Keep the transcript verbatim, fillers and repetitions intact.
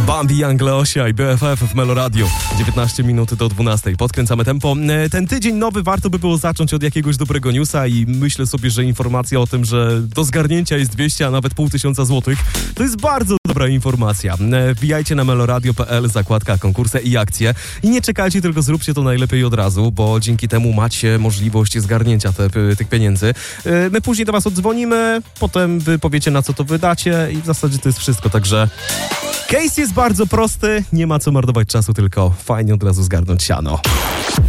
Bambi, Young Leosia i B F F w Meloradio. dziewiętnaście minut do dwunastej. Podkręcamy tempo. Ten tydzień nowy warto by było zacząć od jakiegoś dobrego newsa i myślę sobie, że informacja o tym, że do zgarnięcia jest dwieście, a nawet pół tysiąca złotych, to jest bardzo dobra informacja. Wbijajcie na meloradio kropka p l, zakładka konkursy i akcje i nie czekajcie, tylko zróbcie to najlepiej od razu, bo dzięki temu macie możliwość zgarnięcia te, tych pieniędzy. My później do was odzwonimy, potem wy powiecie, na co to wydacie i w zasadzie to jest wszystko, także case jest bardzo prosty, nie ma co marnować czasu, tylko fajnie od razu zgarnąć siano.